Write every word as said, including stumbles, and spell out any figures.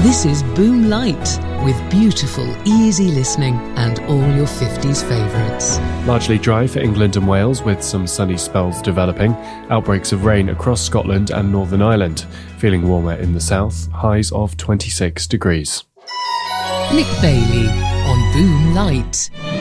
This is Boom Light, with beautiful, easy listening and all your fifties favourites. Largely dry for England and Wales, with some sunny spells developing. Outbreaks of rain across Scotland and Northern Ireland. Feeling warmer in the south, highs of twenty-six degrees. Nick Bailey on Boom Light.